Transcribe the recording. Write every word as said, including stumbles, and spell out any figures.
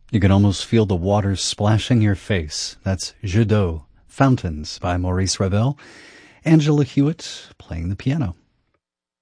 You can almost feel the water splashing your face. That's Jeux d'eau, Fountains by Maurice Ravel. Angela Hewitt playing the piano.